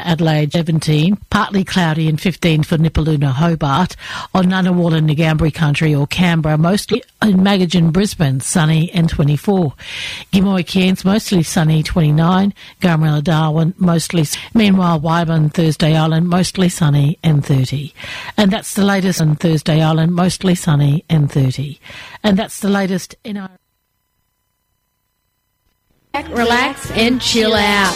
Adelaide 17, partly cloudy and 15 for Nipaluna, Hobart. On Ngunnawal and Ngambri Country or Canberra, mostly in Magogin, Brisbane, sunny and 24. Gimoy Cairns, mostly sunny, 29. Garmilla, Darwin, mostly. Meanwhile, Wyburn, Thursday Island, mostly sunny and 30. And that's the latest on Thursday Island, mostly sunny and 30. And that's the latest in our... Relax and chill out.